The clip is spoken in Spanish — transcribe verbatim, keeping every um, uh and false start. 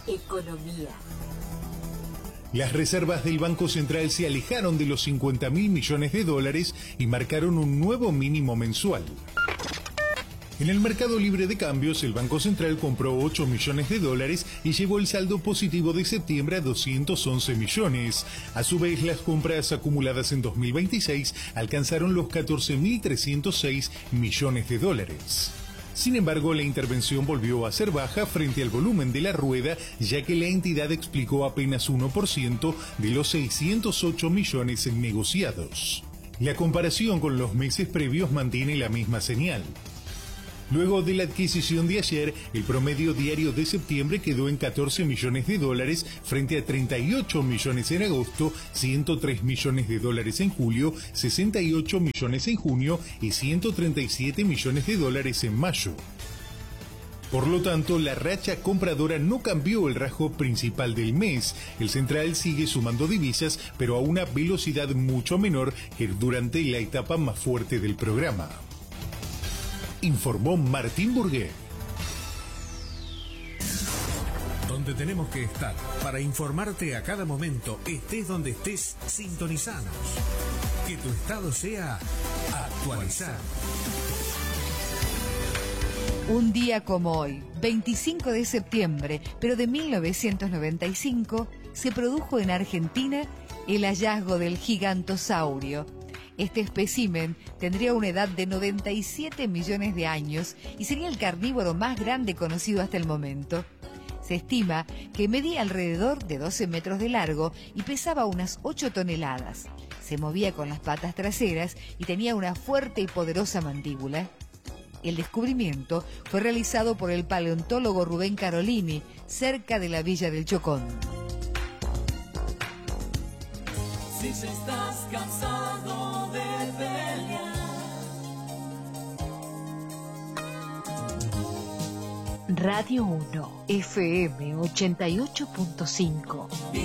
Economía. Las reservas del Banco Central se alejaron de los cincuenta mil millones de dólares y marcaron un nuevo mínimo mensual. En el mercado libre de cambios, el Banco Central compró ocho millones de dólares y llevó el saldo positivo de septiembre a doscientos once millones. A su vez, las compras acumuladas en dos mil veintiséis alcanzaron los catorce mil trescientos seis millones de dólares. Sin embargo, la intervención volvió a ser baja frente al volumen de la rueda, ya que la entidad explicó apenas uno por ciento de los seiscientos ocho millones negociados. La comparación con los meses previos mantiene la misma señal. Luego de la adquisición de ayer, el promedio diario de septiembre quedó en catorce millones de dólares frente a treinta y ocho millones en agosto, ciento tres millones de dólares en julio, sesenta y ocho millones en junio y ciento treinta y siete millones de dólares en mayo. Por lo tanto, la racha compradora no cambió el rasgo principal del mes. El central sigue sumando divisas, pero a una velocidad mucho menor que durante la etapa más fuerte del programa. Informó Martín Burgué. Donde tenemos que estar para informarte a cada momento, estés donde estés, sintonizanos. Que tu estado sea actualizado. Un día como hoy, veinticinco de septiembre, pero de mil novecientos noventa y cinco, se produjo en Argentina el hallazgo del gigantosaurio. Este espécimen tendría una edad de noventa y siete millones de años y sería el carnívoro más grande conocido hasta el momento. Se estima que medía alrededor de doce metros de largo y pesaba unas ocho toneladas. Se movía con las patas traseras y tenía una fuerte y poderosa mandíbula. El descubrimiento fue realizado por el paleontólogo Rubén Carolini, cerca de la villa del Chocón. Si estás cansado de pelear, Radio uno, F M ochenta y ocho punto cinco.